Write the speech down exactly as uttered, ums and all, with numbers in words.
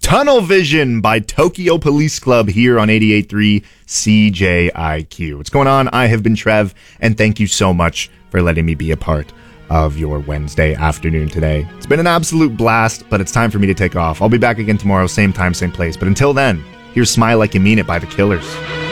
Tunnel Vision by Tokyo Police Club here on eighty-eight point three C J I Q. What's going on? I have been Trev, and thank you so much for letting me be a part of your Wednesday afternoon today. It's been an absolute blast, but it's time for me to take off. I'll be back again tomorrow, same time, same place. But until then, here's Smile Like You Mean It by The Killers.